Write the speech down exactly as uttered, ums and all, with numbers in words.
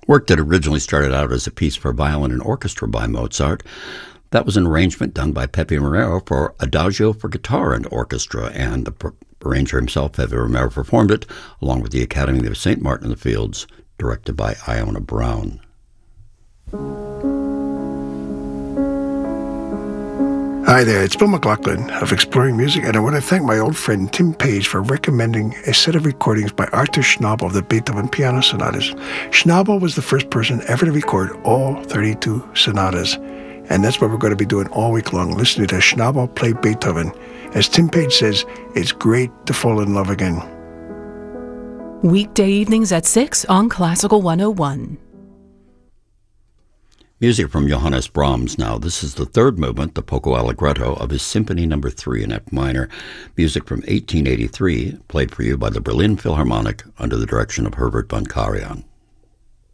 Work that originally started out as a piece for violin and orchestra by Mozart. That was an arrangement done by Pepe Romero for Adagio for guitar and orchestra, and the arranger himself, Pepe Romero, performed it along with the Academy of Saint Martin in the Fields, directed by Iona Brown. Hi there, it's Bill McLaughlin of Exploring Music, and I want to thank my old friend Tim Page for recommending a set of recordings by Arthur Schnabel of the Beethoven Piano Sonatas. Schnabel was the first person ever to record all thirty-two sonatas, and that's what we're going to be doing all week long, listening to Schnabel play Beethoven. As Tim Page says, it's great to fall in love again. Weekday evenings at six on Classical one oh one. Music from Johannes Brahms now. This is the third movement, the Poco Allegretto, of his Symphony Number three in F minor. Music from eighteen eighty-three, played for you by the Berlin Philharmonic under the direction of Herbert von Karajan.